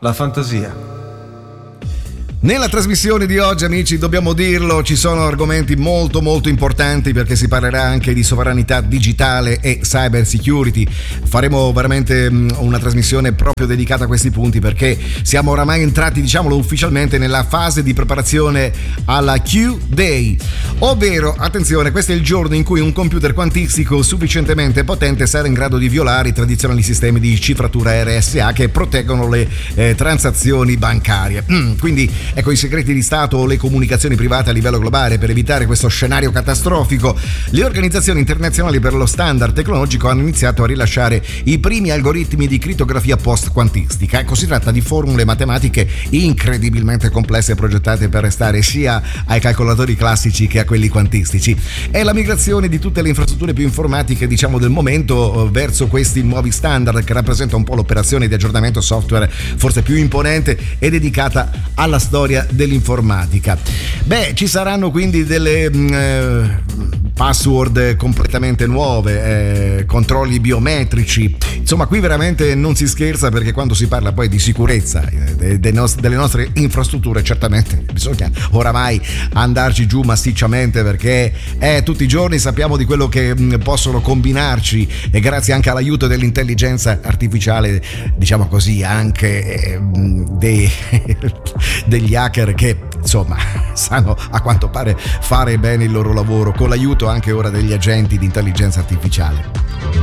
la fantasia. Nella trasmissione di oggi, amici, dobbiamo dirlo, ci sono argomenti molto molto importanti, perché si parlerà anche di sovranità digitale e cyber security. Faremo veramente una trasmissione proprio dedicata a questi punti, perché siamo oramai entrati, diciamolo ufficialmente, nella fase di preparazione alla Q-Day, ovvero, attenzione, questo è il giorno in cui un computer quantistico sufficientemente potente sarà in grado di violare i tradizionali sistemi di cifratura RSA che proteggono le transazioni bancarie. Quindi ecco, i segreti di Stato o le comunicazioni private a livello globale. Per evitare questo scenario catastrofico, le organizzazioni internazionali per lo standard tecnologico hanno iniziato a rilasciare i primi algoritmi di crittografia post-quantistica. Ecco, si tratta di formule matematiche incredibilmente complesse, progettate per restare sia ai calcolatori classici che a quelli quantistici. È la migrazione di tutte le infrastrutture più informatiche, diciamo, del momento verso questi nuovi standard, che rappresenta un po' l'operazione di aggiornamento software forse più imponente e dedicata alla storia dell'informatica. Ci saranno quindi delle password completamente nuove, controlli biometrici. Insomma, qui veramente non si scherza, perché quando si parla poi di sicurezza delle nostre infrastrutture, certamente bisogna oramai andarci giù massicciamente, perché tutti i giorni sappiamo di quello che possono combinarci, e grazie anche all'aiuto dell'intelligenza artificiale, diciamo così, anche degli hacker che, insomma, sanno a quanto pare fare bene il loro lavoro, con l'aiuto anche ora degli agenti di intelligenza artificiale.